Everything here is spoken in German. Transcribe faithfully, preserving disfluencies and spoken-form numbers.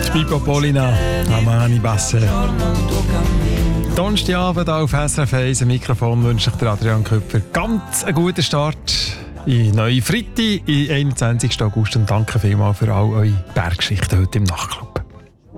Pippo Polina, Amani Basse. Donnerstagabend auf S R F eins. Am Mikrofon wünsche ich dir Adrian Köpfer ganz einen guten Start in neue Freitag, in einundzwanzigsten August. Und danke vielmals für all eure Berggeschichten heute im Nachtclub.